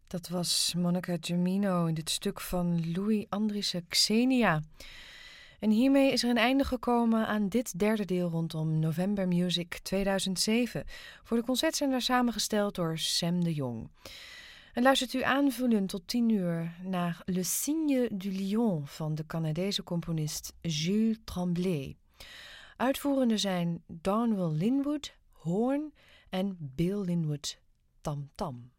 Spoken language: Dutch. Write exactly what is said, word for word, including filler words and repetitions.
Dat was Monica Gemino in dit stuk van Louis Andriessen Xenia. En hiermee is er een einde gekomen aan dit derde deel rondom November Music tweeduizend zeven. Voor de concertzender samengesteld door Sam de Jong. En luistert u aanvullend tot tien uur naar Le Signe du Lion van de Canadese componist Jules Tremblay. Uitvoerende zijn Darnell Linwood, hoorn en Bill Linwood, tamtam.